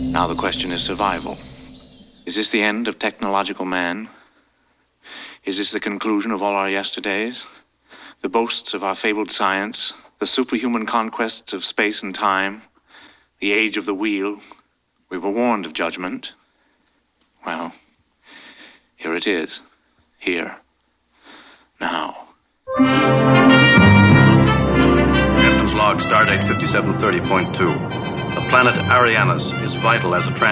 Now the question is survival. Is this the end of technological man? Is this the conclusion of all our yesterdays? The boasts of our fabled science, the superhuman conquests of space and time, the age of the wheel. We were warned of judgment. Well, here it is. Here. Now. Captain's log, stardate 5730.2. The planet Arianus is vital as a